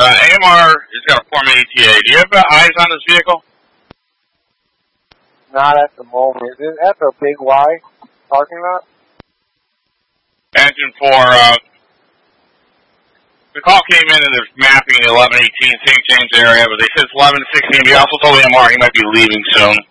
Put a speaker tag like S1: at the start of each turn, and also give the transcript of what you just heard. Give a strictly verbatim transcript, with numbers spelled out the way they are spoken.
S1: Uh, A M R has got a Form A T A. Do you have uh, eyes on this vehicle?
S2: Not at the moment. Is it at the Big Y parking lot?
S1: Engine for, uh, the call came in and there's mapping eleven eighteen Saint James area, but they said it's eleven sixteen. We also told A M R he might be leaving soon.